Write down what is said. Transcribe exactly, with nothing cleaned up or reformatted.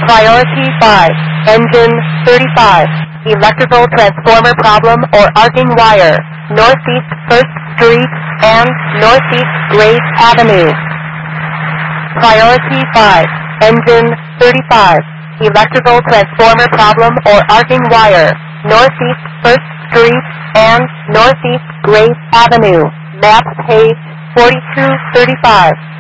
Priority five, engine thirty-five, electrical transformer problem or arcing wire, Northeast first Street and Northeast Grace Avenue. Priority five, engine thirty-five, electrical transformer problem or arcing wire, Northeast first Street and Northeast Grace Avenue. Map page forty-two thirty-five.